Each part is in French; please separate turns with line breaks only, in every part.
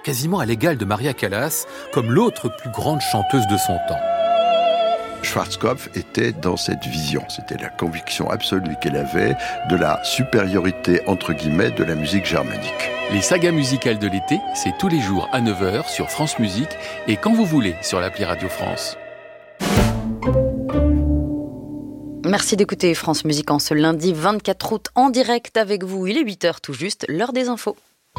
quasiment à l'égal de Maria Callas, comme l'autre plus grande chanteuse de son temps.
Schwarzkopf était dans cette vision. C'était la conviction absolue qu'elle avait de la supériorité, entre guillemets, de la musique germanique.
Les sagas musicales de l'été, c'est tous les jours à 9h sur France Musique et quand vous voulez sur l'appli Radio France.
Merci d'écouter France Musique en ce lundi 24 août en direct avec vous. Il est 8h tout juste, l'heure des infos.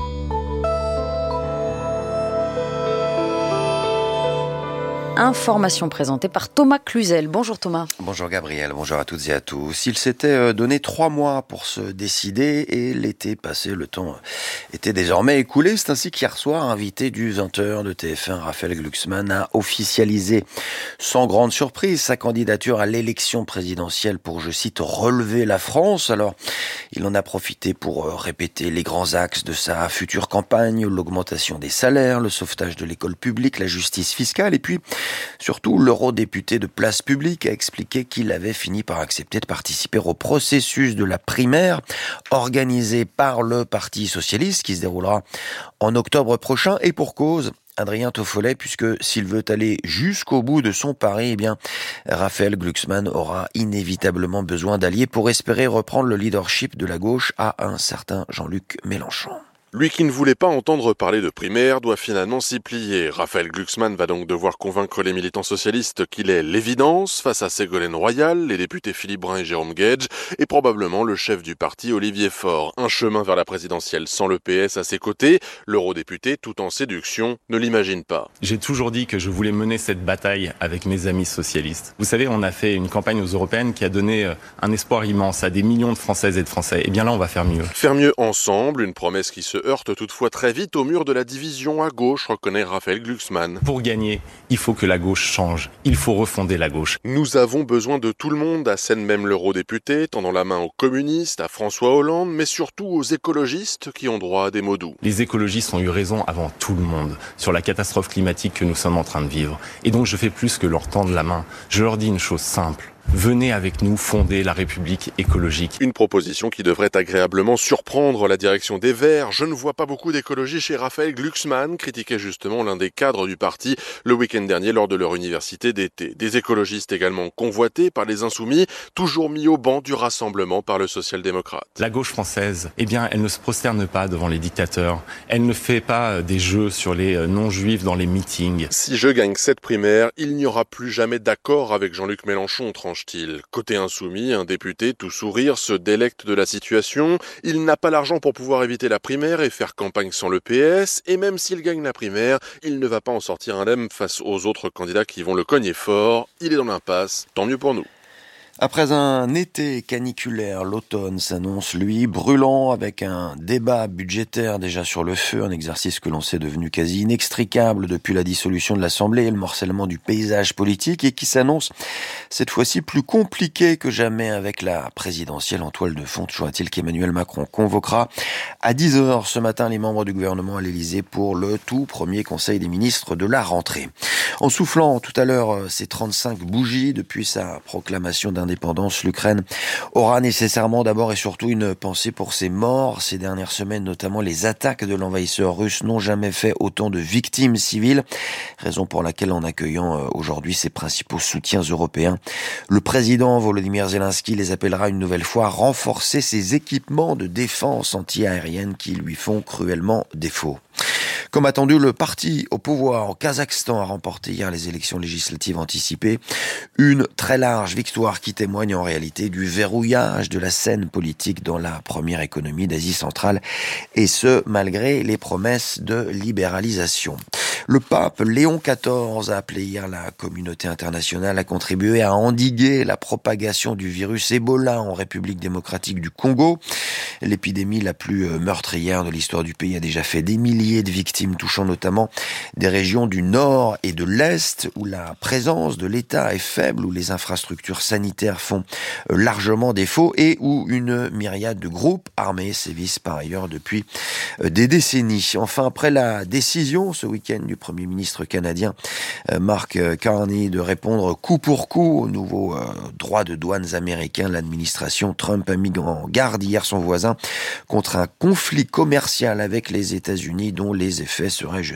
Information présentée par Thomas Cluzel. Bonjour Thomas.
Bonjour Gabriel, bonjour à toutes et à tous. Il s'était donné 3 mois pour se décider et l'été passé, le temps était désormais écoulé. C'est ainsi qu'hier soir, invité du 20h de TF1, Raphaël Glucksmann a officialisé sans grande surprise sa candidature à l'élection présidentielle pour, je cite, relever la France. Alors, il en a profité pour répéter les grands axes de sa future campagne, l'augmentation des salaires, le sauvetage de l'école publique, la justice fiscale et puis surtout, l'eurodéputé de Place Publique a expliqué qu'il avait fini par accepter de participer au processus de la primaire organisé par le Parti socialiste qui se déroulera en octobre prochain et pour cause. Adrien Toffolet, puisque s'il veut aller jusqu'au bout de son pari, eh bien, Raphaël Glucksmann aura inévitablement besoin d'alliés pour espérer reprendre le leadership de la gauche à un certain Jean-Luc Mélenchon.
Lui qui ne voulait pas entendre parler de primaire doit finalement s'y plier. Raphaël Glucksmann va donc devoir convaincre les militants socialistes qu'il est l'évidence face à Ségolène Royal, les députés Philippe Brun et Jérôme Guedj et probablement le chef du parti Olivier Faure. Un chemin vers la présidentielle sans le PS à ses côtés, l'eurodéputé, tout en séduction, ne l'imagine pas.
J'ai toujours dit que je voulais mener cette bataille avec mes amis socialistes. Vous savez, on a fait une campagne aux européennes qui a donné un espoir immense à des millions de Françaises et de Français. Et bien là, on va faire mieux.
Faire mieux ensemble, une promesse qui se heurte toutefois très vite au mur de la division à gauche, reconnaît Raphaël Glucksmann.
Pour gagner, il faut que la gauche change. Il faut refonder la gauche.
Nous avons besoin de tout le monde, assène même l'eurodéputé, tendant la main aux communistes, à François Hollande, mais surtout aux écologistes qui ont droit à des mots doux.
Les écologistes ont eu raison avant tout le monde sur la catastrophe climatique que nous sommes en train de vivre. Et donc je fais plus que leur tendre la main. Je leur dis une chose simple. Venez avec nous fonder la République écologique.
Une proposition qui devrait agréablement surprendre la direction des Verts. Je ne vois pas beaucoup d'écologie chez Raphaël Glucksmann, critiquait justement l'un des cadres du parti le week-end dernier lors de leur université d'été. Des écologistes également convoités par les Insoumis, toujours mis au banc du rassemblement par le social-démocrate.
La gauche française, eh bien, elle ne se prosterne pas devant les dictateurs. Elle ne fait pas des jeux sur les non-juifs dans les meetings.
Si je gagne cette primaire, il n'y aura plus jamais d'accord avec Jean-Luc Mélenchon, tranche-t-il. Côté insoumis, un député tout sourire se délecte de la situation. Il n'a pas l'argent pour pouvoir éviter la primaire et faire campagne sans le PS. Et même s'il gagne la primaire, il ne va pas en sortir indemne face aux autres candidats qui vont le cogner fort. Il est dans l'impasse, tant mieux pour nous.
Après un été caniculaire, l'automne s'annonce, lui, brûlant avec un débat budgétaire déjà sur le feu, un exercice que l'on sait devenu quasi inextricable depuis la dissolution de l'Assemblée et le morcellement du paysage politique et qui s'annonce cette fois-ci plus compliqué que jamais avec la présidentielle en toile de fond. Toujours est-il qu'Emmanuel Macron convoquera à 10h ce matin les membres du gouvernement à l'Élysée pour le tout premier Conseil des ministres de la rentrée. En soufflant tout à l'heure ces 35 bougies depuis sa proclamation d'indépendance, l'Ukraine aura nécessairement d'abord et surtout une pensée pour ses morts. Ces dernières semaines, notamment les attaques de l'envahisseur russe n'ont jamais fait autant de victimes civiles, raison pour laquelle en accueillant aujourd'hui ses principaux soutiens européens, le président Volodymyr Zelensky les appellera une nouvelle fois à renforcer ses équipements de défense anti-aérienne qui lui font cruellement défaut. Comme attendu, le parti au pouvoir au Kazakhstan a remporté hier les élections législatives anticipées. Une très large victoire qui témoigne en réalité du verrouillage de la scène politique dans la première économie d'Asie centrale, et ce, malgré les promesses de libéralisation. Le pape Léon XIV a appelé hier la communauté internationale à contribuer à endiguer la propagation du virus Ebola en République démocratique du Congo. L'épidémie la plus meurtrière de l'histoire du pays a déjà fait des milliers de victimes, touchant notamment des régions du nord et de l'est où la présence de l'État est faible, où les infrastructures sanitaires font largement défaut et où une myriade de groupes armés sévissent par ailleurs depuis des décennies. Enfin, après la décision ce week-end du Premier ministre canadien Mark Carney de répondre coup pour coup aux nouveaux droits de douanes américains, l'administration Trump a mis en garde hier son voisin contre un conflit commercial avec les États-Unis dont les effets seraient, je